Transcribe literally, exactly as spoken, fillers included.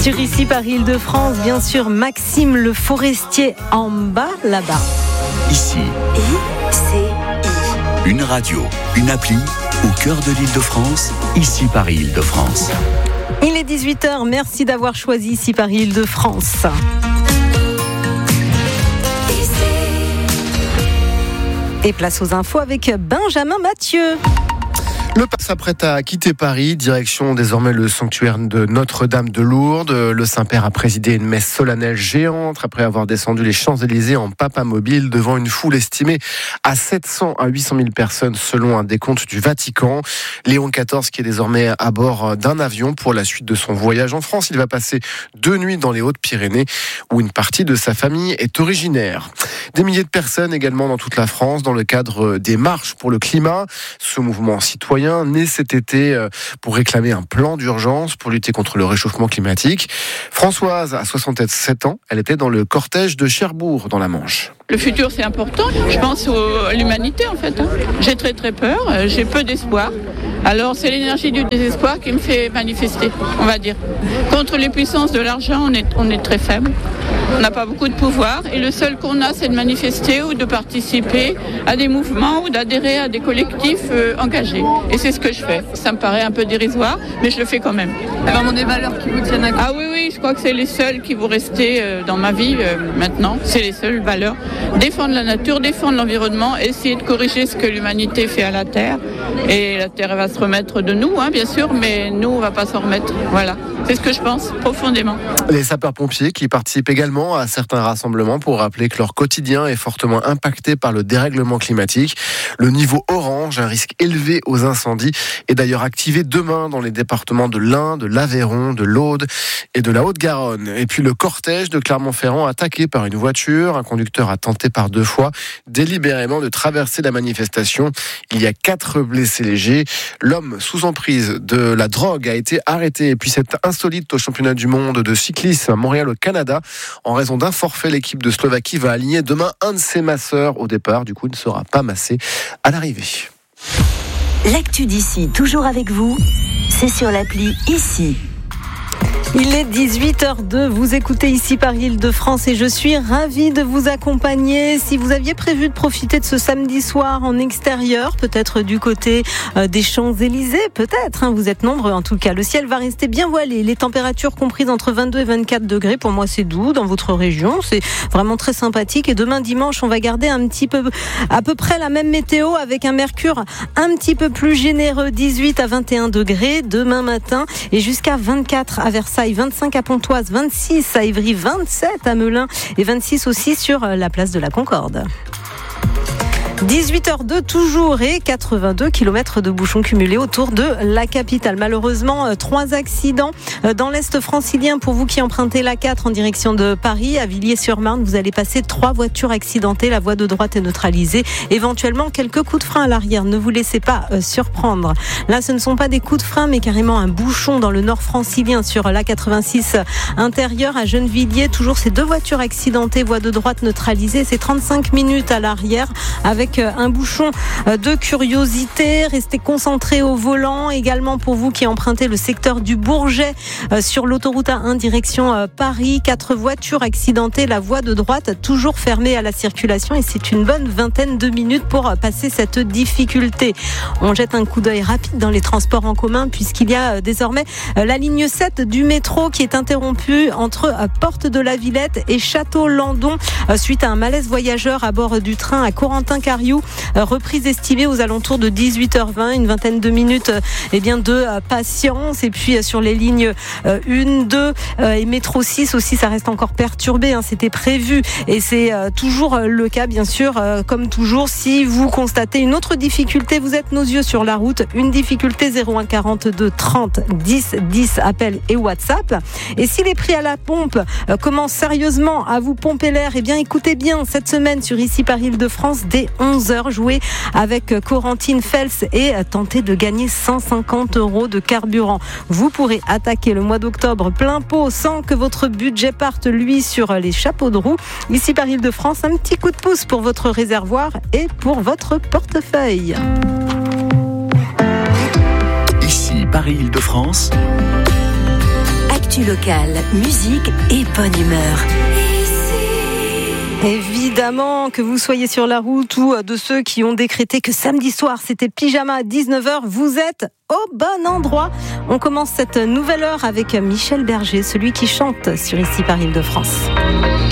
Sur Ici Paris-Île-de-France, bien sûr, Maxime le Forestier en bas, là-bas. Ici, I C I. Une radio, une appli, au cœur de l'Île-de-France, Ici Paris-Île-de-France. Il est dix-huit heures, merci d'avoir choisi Ici Paris-Île-de-France. Et place aux infos avec Benjamin Mathieu. Le pape s'apprête à quitter Paris, direction désormais le sanctuaire de Notre-Dame de Lourdes. Le Saint-Père a présidé une messe solennelle géante après avoir descendu les Champs-Élysées en papamobile devant une foule estimée à sept cents à huit cent mille personnes selon un décompte du Vatican. Léon quatorze qui est désormais à bord d'un avion pour la suite de son voyage en France. Il va passer deux nuits dans les Hautes-Pyrénées où une partie de sa famille est originaire. Des milliers de personnes également dans toute la France dans le cadre des marches pour le climat. Ce mouvement citoyen né cet été pour réclamer un plan d'urgence pour lutter contre le réchauffement climatique. Françoise a soixante-sept ans, elle était dans le cortège de Cherbourg dans la Manche. Le futur c'est important, je pense à l'humanité en fait. J'ai très très peur, j'ai peu d'espoir. Alors c'est l'énergie du désespoir qui me fait manifester, on va dire. Contre les puissances de l'argent, on est, on est très faible. On n'a pas beaucoup de pouvoir et le seul qu'on a c'est de manifester ou de participer à des mouvements ou d'adhérer à des collectifs euh, engagés. Et c'est ce que je fais. Ça me paraît un peu dérisoire, mais je le fais quand même. C'est vraiment des valeurs qui vous tiennent à cœur. Ah oui, oui, je crois que c'est les seules qui vont rester euh, dans ma vie euh, maintenant. C'est les seules valeurs. Défendre la nature, défendre l'environnement, essayer de corriger ce que l'humanité fait à la Terre. Et la Terre va se remettre de nous, hein, bien sûr, mais nous, on ne va pas s'en remettre. Voilà, c'est ce que je pense profondément. Les sapeurs-pompiers qui participent également à certains rassemblements pour rappeler que leur quotidien est fortement impacté par le dérèglement climatique. Le niveau orange, un risque élevé aux incendies, est d'ailleurs activé demain dans les départements de l'Ain, de l'Aveyron, de l'Aude et de la Haute-Garonne. Et puis le cortège de Clermont-Ferrand attaqué par une voiture. Un conducteur a tenté par deux fois délibérément de traverser la manifestation. Il y a quatre blessés légers. L'homme sous emprise de la drogue a été arrêté. Et puis c'est insolite au championnat du monde de cyclisme à Montréal au Canada. En raison d'un forfait, l'équipe de Slovaquie va aligner demain un de ses masseurs au départ. Du coup, il ne sera pas massé à l'arrivée. L'actu d'ici, toujours avec vous, c'est sur l'appli Ici. Il est dix-huit heures deux, vous écoutez Ici Paris-Île-de-France et je suis ravie de vous accompagner. Si vous aviez prévu de profiter de ce samedi soir en extérieur, peut-être du côté des Champs-Élysées, peut-être, hein, vous êtes nombreux en tout cas. Le ciel va rester bien voilé, les températures comprises entre vingt-deux et vingt-quatre degrés, pour moi c'est doux dans votre région, c'est vraiment très sympathique. Et demain dimanche, on va garder un petit peu, à peu près la même météo avec un mercure un petit peu plus généreux, dix-huit à vingt et un degrés demain matin et jusqu'à vingt-quatre à Versailles, vingt-cinq à Pontoise, vingt-six à Ivry, vingt-sept à Melun et vingt-six aussi sur la place de la Concorde. dix-huit heures deux toujours et quatre-vingt-deux kilomètres de bouchons cumulés autour de la capitale. Malheureusement, trois accidents dans l'Est francilien pour vous qui empruntez l'A quatre en direction de Paris. À Villiers-sur-Marne, vous allez passer trois voitures accidentées. La voie de droite est neutralisée. Éventuellement, quelques coups de frein à l'arrière. Ne vous laissez pas euh, surprendre. Là, ce ne sont pas des coups de frein, mais carrément un bouchon dans le nord francilien sur l'A quatre-vingt-six intérieur à Gennevilliers. Toujours ces deux voitures accidentées, voie de droite neutralisée. C'est trente-cinq minutes à l'arrière avec un bouchon de curiosité. Restez concentrés au volant. Également pour vous qui empruntez le secteur du Bourget sur l'autoroute A un direction Paris. Quatre voitures accidentées. La voie de droite toujours fermée à la circulation et c'est une bonne vingtaine de minutes pour passer cette difficulté. On jette un coup d'œil rapide dans les transports en commun puisqu'il y a désormais la ligne sept du métro qui est interrompue entre Porte de la Villette et Château-Landon suite à un malaise voyageur à bord du train à Corentin-Carriou. Reprise estimée aux alentours de dix-huit heures vingt, une vingtaine de minutes eh bien, de patience. Et puis sur les lignes un, deux et métro six aussi, ça reste encore perturbé. Hein, c'était prévu et c'est toujours le cas, bien sûr, comme toujours. Si vous constatez une autre difficulté, vous êtes nos yeux sur la route. Une difficulté zéro un quarante-deux trente dix dix, appel et WhatsApp. Et si les prix à la pompe commencent sérieusement à vous pomper l'air, eh bien écoutez bien, cette semaine sur Ici Paris-Île-de-France, dès onze heures, jouez avec Corentine Fels et tentez de gagner cent cinquante euros de carburant. Vous pourrez attaquer le mois d'octobre plein pot sans que votre budget parte, lui, sur les chapeaux de roue. Ici Paris-Île-de-France, un petit coup de pouce pour votre réservoir et pour votre portefeuille. Ici Paris-Île-de-France. actu locale, musique et bonne humeur. Évidemment, que vous soyez sur la route ou de ceux qui ont décrété que samedi soir c'était pyjama à dix-neuf heures, vous êtes au bon endroit. On commence cette nouvelle heure avec Michel Berger, celui qui chante sur Ici par Île-de-France.